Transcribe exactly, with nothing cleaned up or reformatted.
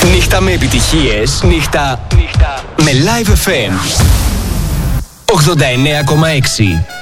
Νύχτα με επιτυχίες, νύχτα, νύχτα με Live εφ εμ ογδόντα εννέα κόμμα έξι.